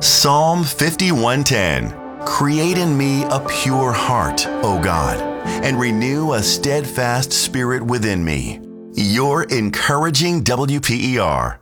Psalm 51:10. Create in me a pure heart, O God, and renew a steadfast spirit within me. Your encouraging WPER.